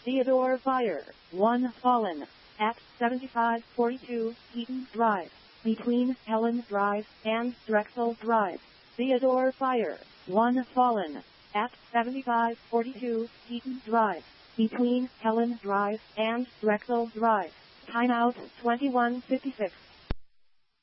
Theodore Fire, 1 fallen, at 7542 Eaton Drive, between Helen Drive and Drexel Drive. Theodore Fire, 1 fallen, at 7542 Eaton Drive, between Helen Drive and Drexel Drive. Timeout 2156.